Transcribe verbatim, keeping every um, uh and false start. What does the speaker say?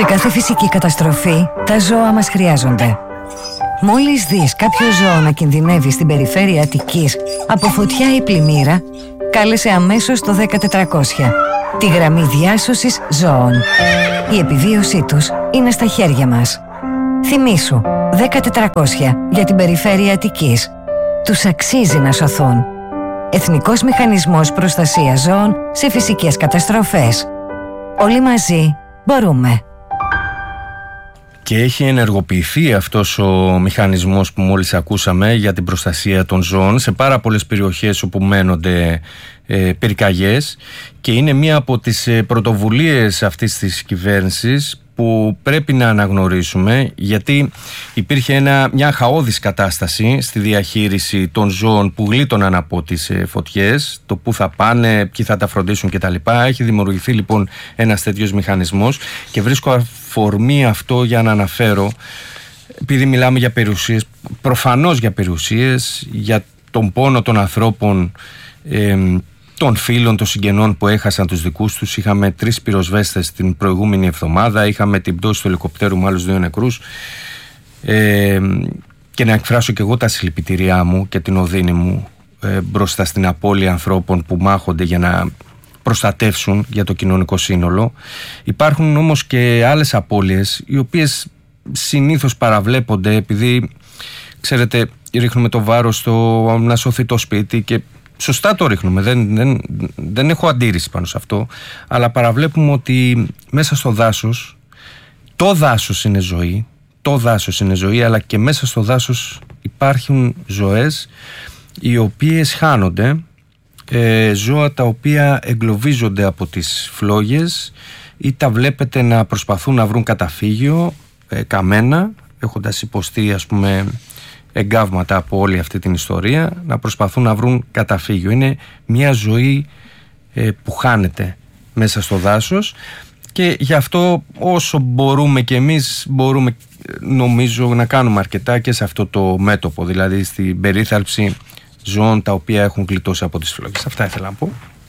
Σε κάθε φυσική καταστροφή, τα ζώα μας χρειάζονται. Μόλις δεις κάποιο ζώο να κινδυνεύει στην περιφέρεια Αττικής από φωτιά ή πλημμύρα, κάλεσε αμέσως το δέκα τετρακόσια, τη γραμμή διάσωσης ζώων. Η επιβίωσή τους είναι στα χέρια μας. Θυμήσου, δέκα τετρακόσια για την περιφέρεια Αττικής. Τους αξίζει να σωθούν. Εθνικός Μηχανισμός Προστασίας Ζώων σε φυσικές καταστροφές. Όλοι μαζί μπορούμε. Και έχει ενεργοποιηθεί αυτός ο μηχανισμός που μόλις ακούσαμε για την προστασία των ζώων σε πάρα πολλές περιοχές όπου μένονται ε, πυρκαγιές, και είναι μία από τις ε, πρωτοβουλίες αυτής της κυβέρνησης που πρέπει να αναγνωρίσουμε, γιατί υπήρχε ένα, μια χαόδης κατάσταση στη διαχείριση των ζώων που γλίτωναν από τις ε, φωτιές, το που θα πάνε, ποιοι θα τα φροντίσουν κτλ. Έχει δημιουργηθεί λοιπόν ένας τέτοιος μηχανισμός και βρίσκω αφορμή αυτό για να αναφέρω, επειδή μιλάμε για περιουσίες, προφανώς για περιουσίες, για τον πόνο των ανθρώπων, ε, των φίλων, των συγγενών που έχασαν τους δικούς τους. Είχαμε τρεις πυροσβέστες την προηγούμενη εβδομάδα, είχαμε την πτώση του ελικοπτέρου με άλλους δύο νεκρούς, ε, και να εκφράσω και εγώ τα συλληπιτήριά μου και την οδύνη μου ε, μπροστά στην απώλεια ανθρώπων που μάχονται για να προστατεύσουν για το κοινωνικό σύνολο. Υπάρχουν όμως και άλλες απώλειες, οι οποίες συνήθως παραβλέπονται, επειδή ξέρετε ρίχνουμε το βάρος στο να σωθεί το σπίτι, και σωστά το ρίχνουμε, δεν, δεν, δεν έχω αντίρρηση πάνω σε αυτό, αλλά παραβλέπουμε ότι μέσα στο δάσος, το δάσος είναι ζωή, το δάσος είναι ζωή, αλλά και μέσα στο δάσος υπάρχουν ζωές οι οποίες χάνονται, ε, ζώα τα οποία εγκλωβίζονται από τις φλόγες ή τα βλέπετε να προσπαθούν να βρουν καταφύγιο, ε, καμένα, έχοντας υποστεί ας πούμε εγκάβματα από όλη αυτή την ιστορία, να προσπαθούν να βρουν καταφύγιο. Είναι μια ζωή ε, που χάνεται μέσα στο δάσος, και γι' αυτό όσο μπορούμε και εμείς μπορούμε, νομίζω, να κάνουμε αρκετά και σε αυτό το μέτωπο, δηλαδή στην περίθαλψη ζώων τα οποία έχουν γλιτώσει από τις φλόγες. Αυτά ήθελα να πω.